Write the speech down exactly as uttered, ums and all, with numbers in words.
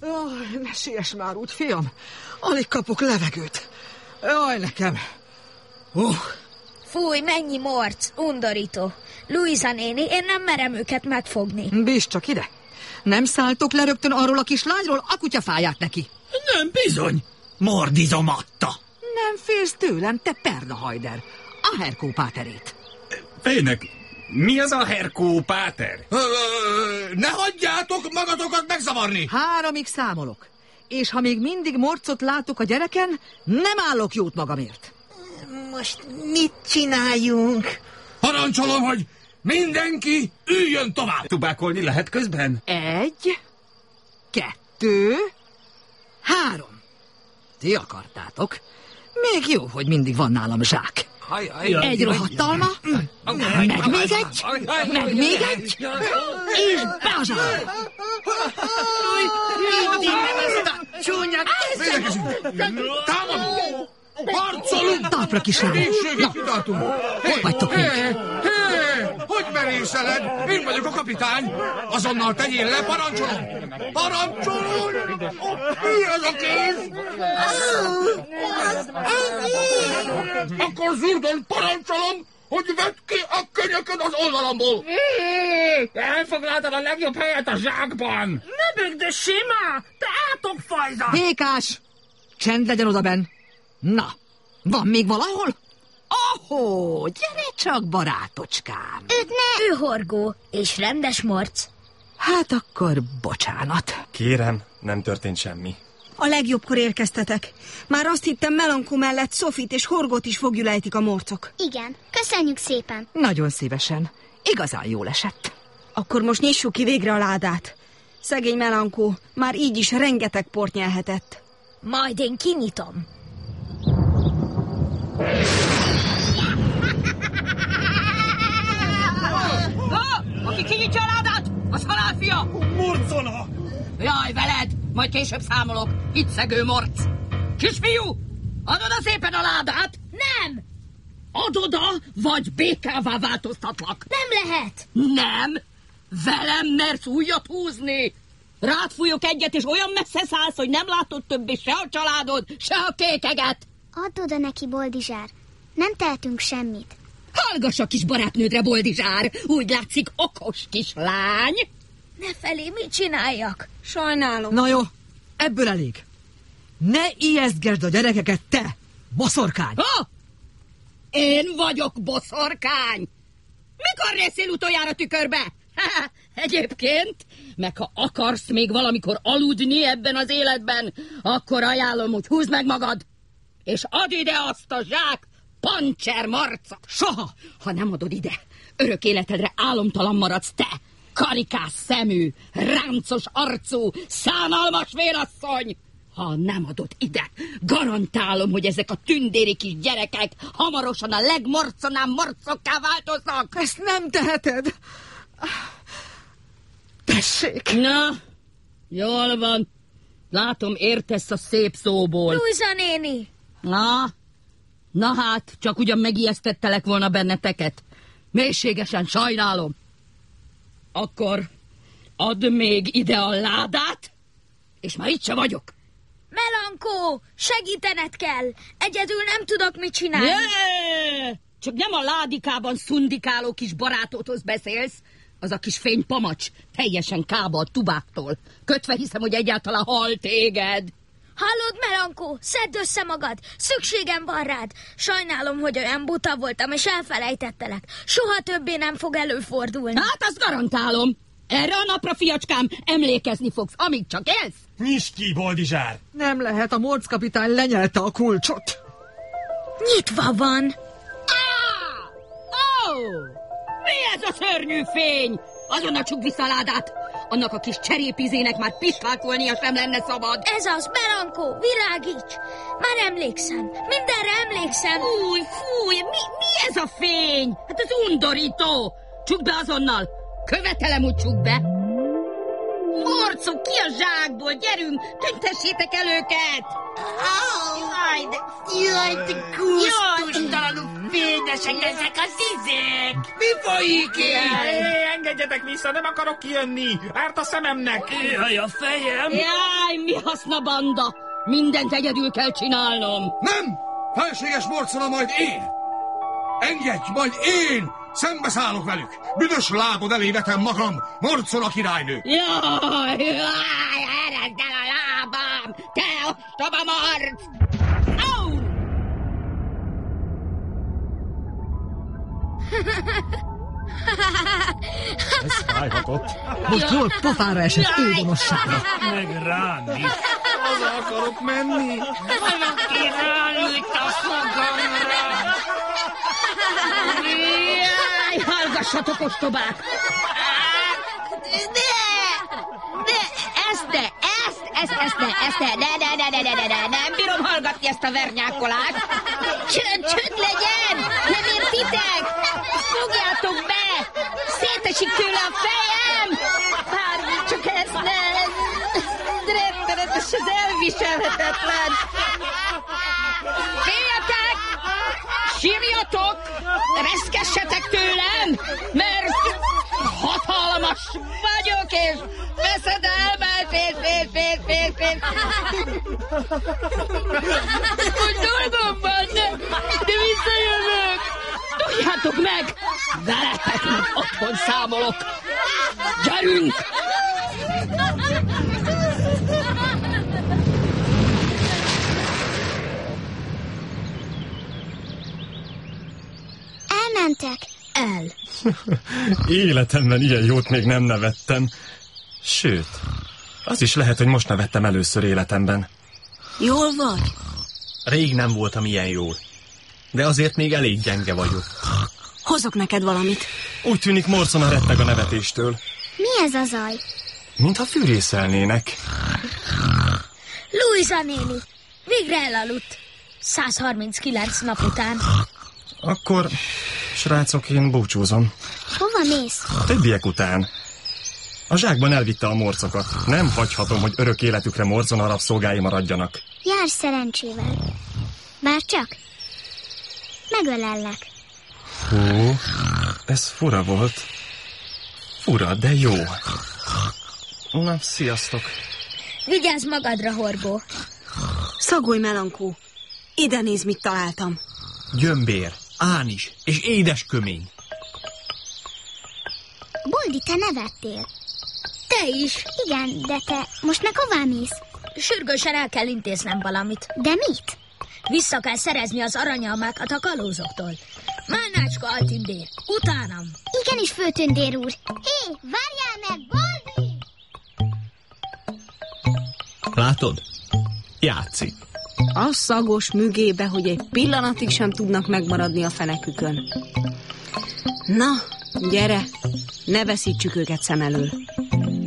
Jaj, ne siess már úgy, fiam. Alig kapok levegőt. Jaj, nekem. Uh. Fúj, mennyi morc, undorító. Luisa néni, én nem merem őket megfogni. Bízz csak ide. Nem szálltok le rögtön arról a kislányról a kutyafáját neki? Nem bizony. Mordizomatta. Nem félsz tőlem, te pernahajder. A Herkó páterét. Fének, mi az a Herkó páter? Ö, ne hagyjátok magatokat megzavarni! Háromig számolok. És ha még mindig morcot látok a gyereken, nem állok jót magamért. Most mit csináljunk? Parancsolom, hogy mindenki üljön tovább! Tubákolni lehet közben? Egy, kettő, három. Ti akartátok. Még jó, hogy mindig van nálam zsák. Egy rohadt alma, meg még egy, meg még egy, és be a zsák. Csúnyák! Támadunk! Harcolunk! Talpra kislányok. Végségig kitartunk! Hol vagytok még? Hé, hogy merészeled? Én vagyok a kapitány! Azonnal tegyél le, parancsolom! Parancsolom! Mi az a kéz? Akkor Zurdon parancsolom, hogy vedd ki a könyököd az oldalamból! Elfoglaltad a legjobb helyet a zsákban! Ne bögdössé már! Te átokfajza! Békás! Csend legyen odabenn. Na, van még valahol? Ahó, gyere csak, barátocskám. Őt ne! Ő horgó, és rendes morc. Hát akkor bocsánat. Kérem, nem történt semmi. A legjobbkor érkeztetek. Már azt hittem, Melankó mellett Sofit és Horgót is foglyulejtik a morcok. Igen, köszönjük szépen. Nagyon szívesen. Igazán jól esett. Akkor most nyissuk ki végre a ládát. Szegény Melankó már így is rengeteg port nyelhetett. Majd én kinyitom. Ah, aki kinyitja a ládát, az halálfia! Morcona! Jaj, veled! Majd később számolok. Itt szegő morc. Kisfiú, add oda szépen a ládát! Nem! Add oda, vagy békává változtatlak. Nem lehet! Nem! Velem mersz újat húzni! Rád fújok egyet, és olyan messze szállsz, hogy nem látod többé se a családod, se a kékeget! Add oda neki, Boldizsár. Nem tehetünk semmit. Hallgass a kis barátnődre, Boldizsár! Úgy látszik, okos kislány! Ne felé, mit csináljak? Sajnálom. Na jó, ebből elég. Ne ijesztgesd a gyerekeket, te, boszorkány! Ha? Én vagyok boszorkány! Mikor néztél utoljára tükörbe? Ha, egyébként, meg ha akarsz még valamikor aludni ebben az életben, akkor ajánlom, hogy húzd meg magad, és add ide azt a zsák pancser marcot. Soha! Ha nem adod ide, örök életedre álomtalan maradsz te, karikás szemű, ráncos arcú, szánalmas vérasszony! Ha nem adod ide, garantálom, hogy ezek a tündéri kis gyerekek hamarosan a legmorconán morcokká változnak. Ezt nem teheted. Tessék. Na, jól van. Látom, értesz a szép szóból. Luisa néni! Na, na hát, csak ugyan megijesztettelek volna benneteket. Mélységesen sajnálom. Akkor add még ide a ládát, és már itt se vagyok. Melankó, segítened kell. Egyedül nem tudok mit csinálni. Jé! Csak nem a ládikában szundikáló kis barátóthoz beszélsz. Az a kis fénypamacs teljesen kába tubáktól. Kötve hiszem, hogy egyáltalán hal téged. Hallod, Melankó, szedd össze magad. Szükségem van rád. Sajnálom, hogy olyan buta voltam, és elfelejtettelek. Soha többé nem fog előfordulni. Hát azt garantálom. Erre a napra, fiacskám, emlékezni fogsz, amíg csak élsz. Nyisd ki, Boldizsár! Nem lehet, a morckapitány lenyelte a kulcsot. Nyitva van. Á! Ó! Mi ez a szörnyű fény? Azonnal csukd vissza a ládát. Annak a kis cserépizének már pislákolnia sem lenne szabad. Ez az, Melankó, virágíts. Már emlékszem, mindenre emlékszem. Fúj, fúj, mi, mi ez a fény? Hát ez undorító. Csukd be azonnal. Követelem, hogy csukd be. Morcok, ki a zsákból? Gyerünk, tüntessétek el őket. Jaj, de... Jaj, de gusztustalanul fényesek ezek a szizék! Mi folyik itt? Hé, engedjetek vissza, nem akarok kijönni! Árt a szememnek! Jaj, a fejem! Jaj, mi haszna banda! Mindent egyedül kell csinálnom! Nem! Felséges Morcona, majd én! Engedj, majd én! Szembeszállok velük! Büdös lábod elé vetem magam, Morcona királynő! Jaj, jaj, eresd el a lábam! Te ostoba marc! Au! Ez fájhatott. Most jól pofára esett égonossága. Meg rám is. Haza akarok menni! Valaki rálőtt a fogamra! Jaj, hallgassatok, ostobák! De! De! Ezt ne! Ezt! Ezt, ezt ne! Ezt ne! Ne, ne, ne, ne, ne, ne, ne! Nem bírom hallgatni ezt a vernyákolást! Csönd, csönd legyen! Nem értitek? Fogjátok be! Szétesik tőle a fejem! Bármi, csak ez nem! Rettenetes, ez elviselhetetlen! Féljetek! Sírjatok! Reszkessetek tőlem! Mert hatalmas vagyok, és veszedelmes, és, és, és, és, és. Hogy dolgom van, de, de visszajövök! Tudjátok meg! Veletek meg otthon számolok! Gyerünk! Elmentek? El. Életemben ilyen jót még nem nevettem. Sőt, az is lehet, hogy most nevettem először életemben. Jól vagy? Rég nem voltam ilyen jól. De azért még elég gyenge vagyok. Hozok neked valamit. Úgy tűnik Morcona retteg a nevetéstől. Mi ez a zaj? Mintha fűrészelnének. Luisa néni, végre elaludt. száz harminckilenc nap után. Akkor, srácok, én búcsúzom. Hova mész? A többiek után. A zsákban elvitte a morcokat. Nem hagyhatom, hogy örök életükre Morcona rabszolgái maradjanak. Járj szerencsével. Bár csak. Megölellek. Hú, ez fura volt. Fura, de jó. Na, sziasztok. Vigyázz magadra, Horgó. Szagolj, Melankó. Ide nézd, mit találtam. Gyömbér, ánis és édes kömény. Boldi, te nevettél. Te is. Igen, de te most meg hová mész? Sürgősen el kell intéznem valamit. De mit? Vissza kell szerezni az aranyalmákat a kalózoktól. Mánácska Altindér, utánam. Igenis, főtündér úr. Hé, várjál meg, Boldi! Látod? Játszik. A szagos mügébe, hogy egy pillanatig sem tudnak megmaradni a fenekükön. Na, gyere, ne veszítsük őket szem elől.